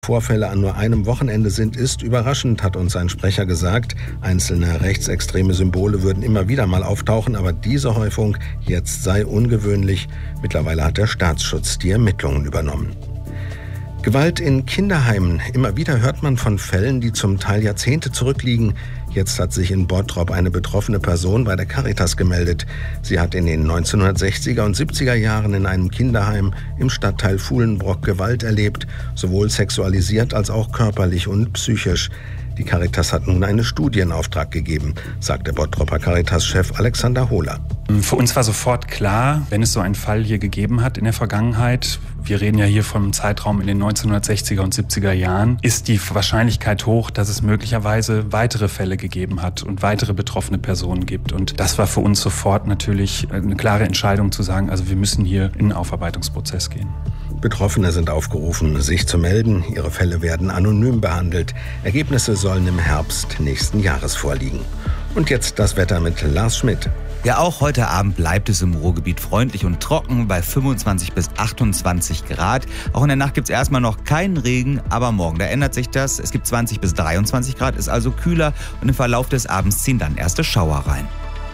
Vorfälle an nur einem Wochenende sind, ist überraschend, hat uns ein Sprecher gesagt. Einzelne rechtsextreme Symbole würden immer wieder mal auftauchen, aber diese Häufung jetzt sei ungewöhnlich. Mittlerweile hat der Staatsschutz die Ermittlungen übernommen. Gewalt in Kinderheimen. Immer wieder hört man von Fällen, die zum Teil Jahrzehnte zurückliegen. Jetzt hat sich in Bottrop eine betroffene Person bei der Caritas gemeldet. Sie hat in den 1960er und 70er Jahren in einem Kinderheim im Stadtteil Fuhlenbrock Gewalt erlebt, sowohl sexualisiert als auch körperlich und psychisch. Die Caritas hat nun einen Studie in Auftrag gegeben, sagt der Bottroper Caritas-Chef Alexander Hohler. Für uns war sofort klar, wenn es so einen Fall hier gegeben hat in der Vergangenheit, wir reden ja hier vom Zeitraum in den 1960er und 70er Jahren, ist die Wahrscheinlichkeit hoch, dass es möglicherweise weitere Fälle gegeben hat und weitere betroffene Personen gibt. Und das war für uns sofort natürlich eine klare Entscheidung zu sagen, also wir müssen hier in einen Aufarbeitungsprozess gehen. Betroffene sind aufgerufen, sich zu melden. Ihre Fälle werden anonym behandelt. Ergebnisse sollen im Herbst nächsten Jahres vorliegen. Und jetzt das Wetter mit Lars Schmidt. Ja, auch heute Abend bleibt es im Ruhrgebiet freundlich und trocken bei 25 bis 28 Grad. Auch in der Nacht gibt es erstmal noch keinen Regen, aber morgen, da ändert sich das. Es gibt 20 bis 23 Grad, ist also kühler und im Verlauf des Abends ziehen dann erste Schauer rein.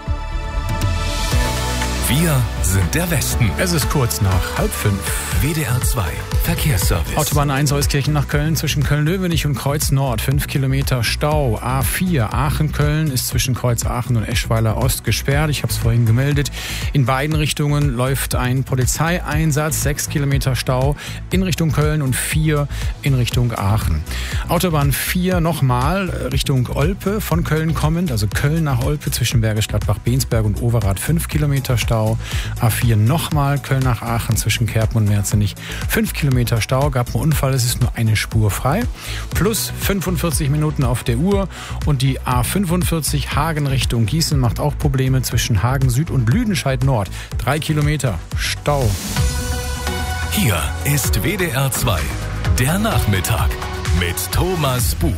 Wir sind der Westen. Es ist kurz nach 4:30. WDR 2 Verkehrsservice. Autobahn 1 Euskirchen nach Köln zwischen Köln-Löwenich und Kreuz Nord. 5 Kilometer Stau. A4 Aachen-Köln ist zwischen Kreuz Aachen und Eschweiler Ost gesperrt. Ich habe es vorhin gemeldet. In beiden Richtungen läuft ein Polizeieinsatz. 6 Kilometer Stau in Richtung Köln und 4 in Richtung Aachen. Autobahn 4 nochmal Richtung Olpe von Köln kommend. Also Köln nach Olpe zwischen Bergisch Gladbach, Bensberg und Overath. 5 Kilometer Stau. A4 nochmal Köln nach Aachen zwischen Kerpen und Merzenich. 5 Kilometer Stau, gab einen Unfall, es ist nur eine Spur frei. Plus 45 Minuten auf der Uhr. Und die A45 Hagen Richtung Gießen macht auch Probleme zwischen Hagen Süd und Lüdenscheid Nord. 3 Kilometer Stau. Hier ist WDR 2, der Nachmittag mit Thomas Bug.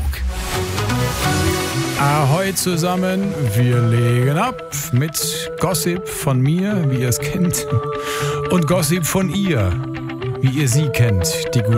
Ahoi zusammen, wir legen ab mit Gossip von mir, wie ihr es kennt, und Gossip von ihr, wie ihr sie kennt, die gute